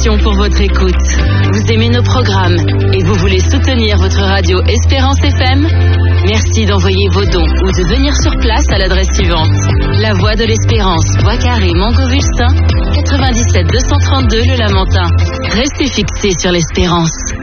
Félicitations pour votre écoute. Vous aimez nos programmes et vous voulez soutenir votre radio Espérance FM? Merci d'envoyer vos dons ou de venir sur place à l'adresse suivante. La Voie de l'Espérance, Bois Carré, Montgovulsin, 97 232 Le Lamentin. Restez fixés sur l'Espérance.